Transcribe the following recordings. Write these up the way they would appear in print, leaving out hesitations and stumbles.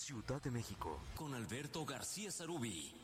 Ciudad de México, con Alberto García Sarubí.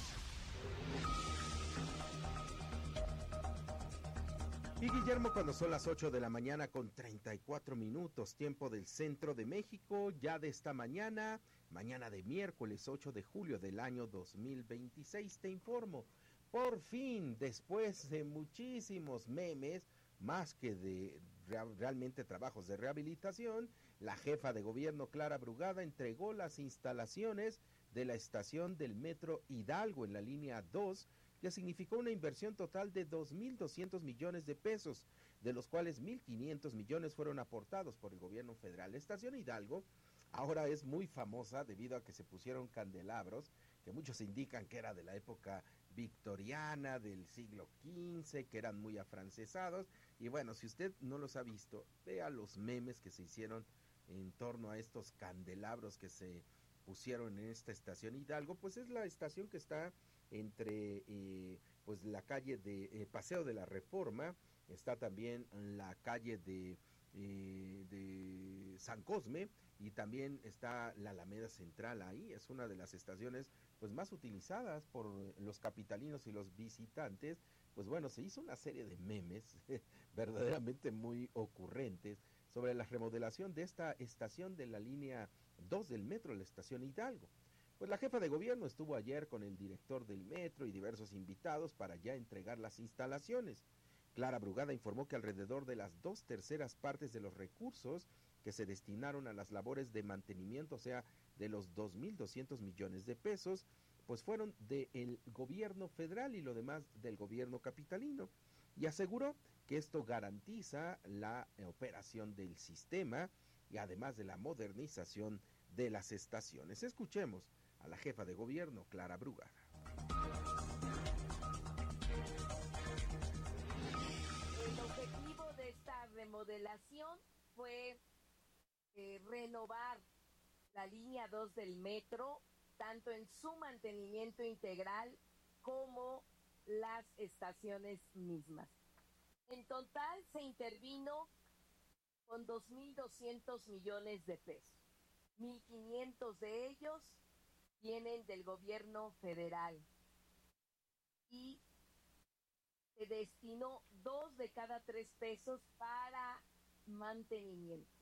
Y Guillermo, cuando son las 8 de la mañana con 34 minutos, tiempo del centro de México, ya de esta mañana de miércoles 8 de julio del año 2026, te informo, por fin, después de muchísimos memes, más que de realmente trabajos de rehabilitación, la jefa de gobierno Clara Brugada entregó las instalaciones de la estación del Metro Hidalgo en la línea 2, que significó una inversión total de 2.200 millones de pesos, de los cuales 1.500 millones fueron aportados por el gobierno federal. La estación Hidalgo ahora es muy famosa debido a que se pusieron candelabros, que muchos indican que era de la época victoriana, del siglo XV, que eran muy afrancesados, y bueno, si usted no los ha visto, vea los memes que se hicieron en torno a estos candelabros que se pusieron en esta estación Hidalgo. Pues es la estación que está entre pues la calle de Paseo de la Reforma, está también en la calle de San Cosme, y también está la Alameda Central. Ahí es una de las estaciones pues más utilizadas por los capitalinos y los visitantes. Pues bueno, se hizo una serie de memes verdaderamente muy ocurrentes sobre la remodelación de esta estación de la línea 2 del metro, la estación Hidalgo. Pues la jefa de gobierno estuvo ayer con el director del metro y diversos invitados para ya entregar las instalaciones. Clara Brugada informó que alrededor de las 2/3 partes de los recursos que se destinaron a las labores de mantenimiento, o sea, de los 2.200 millones de pesos, pues fueron del gobierno federal y lo demás del gobierno capitalino. Y aseguró que esto garantiza la operación del sistema y además de la modernización de las estaciones. Escuchemos a la jefa de gobierno, Clara Brugada. El objetivo de esta remodelación fue renovar la línea 2 del metro, tanto en su mantenimiento integral como las estaciones mismas. En total se intervino con 2.200 millones de pesos. 1.500 de ellos vienen del gobierno federal y se destinó 2 de cada 3 pesos para mantenimiento.